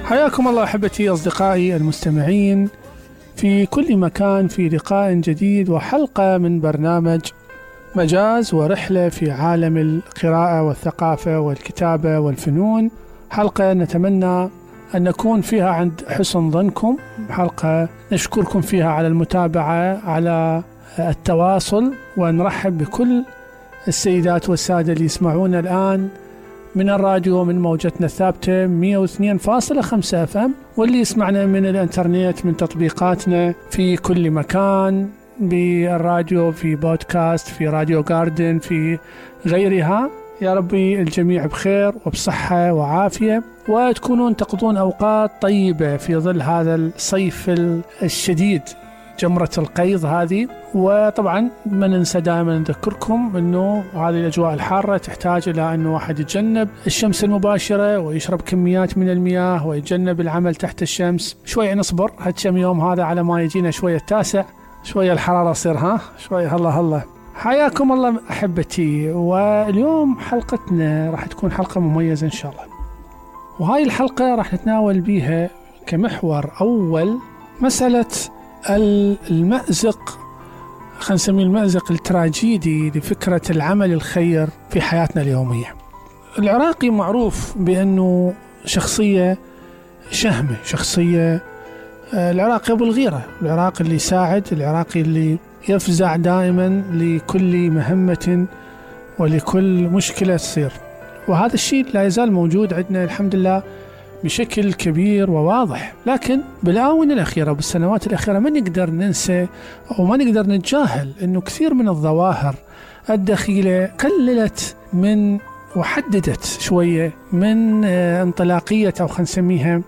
حياكم الله أحبتي أصدقائي المستمعين في كل مكان في لقاء جديد وحلقة من برنامج مجاز ورحلة في عالم القراءة والثقافة والكتابة والفنون. حلقة نتمنى أن نكون فيها عند حسن ظنكم، حلقة نشكركم فيها على المتابعة، على التواصل، ونرحب بكل السيدات والسادة اللي يسمعون الآن من الراديو من موجتنا الثابتة 102.5 FM، واللي يسمعنا من الانترنت من تطبيقاتنا في كل مكان، بالراديو، في بودكاست، في راديو جاردن، في غيرها. يا ربي الجميع بخير وبصحة وعافية، وتكونون تقضون أوقات طيبة في ظل هذا الصيف الشديد، جمرة القيظ هذه. وطبعا ما ننسى دائما نذكركم أنه هذه الأجواء الحارة تحتاج إلى أنه واحد يتجنب الشمس المباشرة ويشرب كميات من المياه ويتجنب العمل تحت الشمس. شوي نصبر هالكم يوم هذا على ما يجينا شوية التاسع، شوية الحرارة تصير شوية هلا. حياكم الله أحبتي، واليوم حلقتنا راح تكون حلقة مميزة إن شاء الله. وهاي الحلقة راح نتناول بيها كمحور أول مسألة المأزق، خلينا نسميه المأزق التراجيدي لفكرة العمل الخير في حياتنا اليومية. العراقي معروف بأنه شخصية شهمة، شخصية العراقي أبو الغيرة، العراقي اللي يساعد، العراقي اللي يفزع دائما لكل مهمة ولكل مشكلة تصير. وهذا الشيء لا يزال موجود عندنا الحمد لله بشكل كبير وواضح. لكن بالآونة الأخيرة بالسنوات الأخيرة ما نقدر ننسى أو ما نقدر نتجاهل أنه كثير من الظواهر الدخيلة قللت من وحددت شوية من انطلاقية أو خلينا نسميها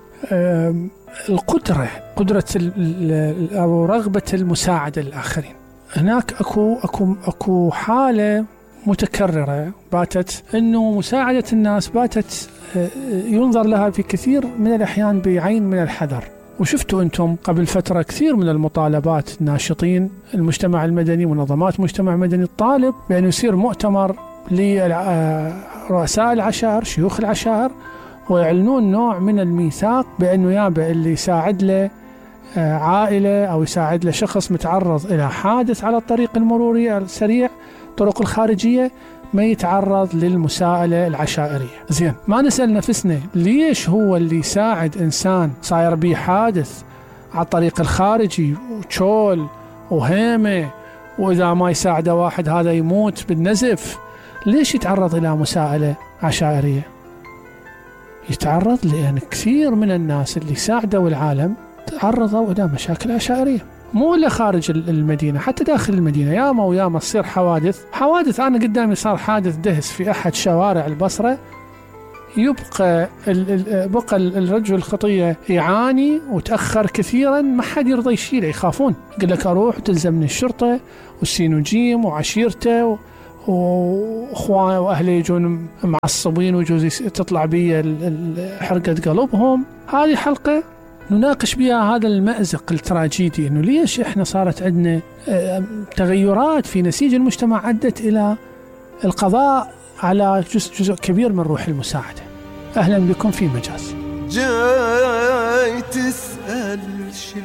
قدرة أو رغبة المساعدة للآخرين. هناك أكو حالة متكررة باتت أنه مساعدة الناس باتت ينظر لها في كثير من الأحيان بعين من الحذر. وشفتوا أنتم قبل فترة كثير من المطالبات، الناشطين المجتمع المدني، منظمات المجتمع المدني، الطالب بأن يصير مؤتمر لرؤساء العشائر، شيوخ العشائر، ويعلنون نوع من الميثاق بأنه يابا اللي يساعد له عائلة أو يساعد له شخص متعرض إلى حادث على الطريق المروري السريع، طرق الخارجية، ما يتعرض للمساءلة العشائرية. زين، ما نسأل نفسنا ليش هو اللي يساعد إنسان صاير به حادث على الطريق الخارجي وشول وهيمة، وإذا ما يساعد واحد هذا يموت بالنزف، ليش يتعرض إلى مساءلة عشائرية؟ يتعرض لأن كثير من الناس اللي ساعدوا العالم تعرضوا إلى مشاكل عشائرية، مو إلا خارج المدينة، حتى داخل المدينة ياما وياما تصير حوادث. أنا قدامي صار حادث دهس في أحد شوارع البصرة، بقى الرجل الخطية يعاني وتأخر كثيرا، ما حد يرضى يشيله، يخافون، يقول لك أروح وتلزمني الشرطة والسينوجيم وعشيرته وأخوانه وأهله يجون معصبين ويجوز تطلع بي حرقة قلبهم. هذه حلقة نناقش بها هذا المأزق التراجيدي، إنه ليش إحنا صارت عندنا تغيرات في نسيج المجتمع أدت إلى القضاء على جزء كبير من روح المساعدة. أهلا بكم في مجاز. جاي تسأل شو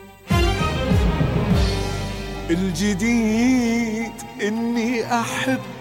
الجديد إني أحب